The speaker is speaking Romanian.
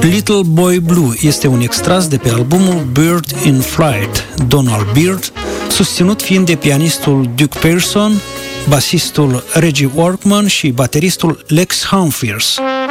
Little Boy Blue este un extras de pe albumul Bird in Flight, Donald Byrd, susținut fiind de pianistul Duke Pearson, basistul Reggie Workman și bateristul Lex Humphries.